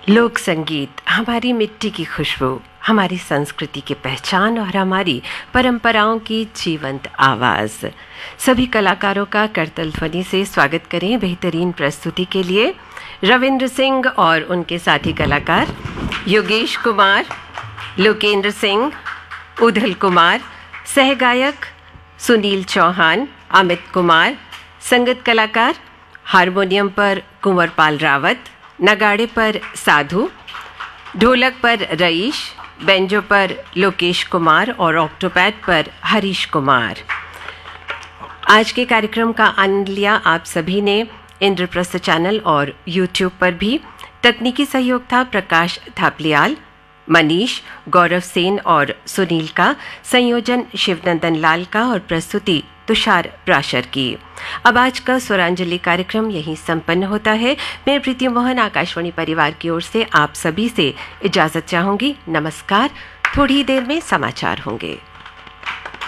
लोक संगीत हमारी मिट्टी की खुशबू, हमारी संस्कृति की पहचान और हमारी परंपराओं की जीवंत आवाज़। सभी कलाकारों का करतल ध्वनि से स्वागत करें बेहतरीन प्रस्तुति के लिए। रविंद्र सिंह और उनके साथी कलाकार योगेश कुमार, लोकेंद्र सिंह, उदल कुमार, सहगायक सुनील चौहान, अमित कुमार, संगीत कलाकार हारमोनियम पर कुंवरपाल रावत, नगाड़े पर साधु, ढोलक पर रईश, बेंजो पर लोकेश कुमार और ऑक्टोपैड पर हरीश कुमार। आज के कार्यक्रम का आनंद लिया आप सभी ने इंद्रप्रस्थ चैनल और यूट्यूब पर भी। तकनीकी सहयोग था प्रकाश थापलियाल, मनीष, गौरव सेन और सुनील का, संयोजन शिवनंदन लाल का और प्रस्तुति तुषार प्राशर की। अब आज का स्वरांजलि कार्यक्रम यहीं संपन्न होता है। मैं प्रीति मोहन आकाशवाणी परिवार की ओर से आप सभी से इजाजत चाहूंगी। नमस्कार। थोड़ी देर में समाचार होंगे।